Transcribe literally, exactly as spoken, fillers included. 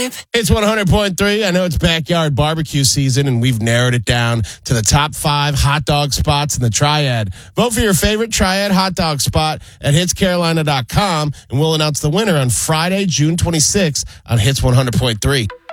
five. It's one hundred point three. I know it's backyard barbecue season, and we've narrowed it down to the top five hot dog spots in the Triad. Vote for your favorite Triad hot dog spot at hits carolina dot com, and we'll announce the winner on Friday, June twenty-sixth on Hits one hundred point three.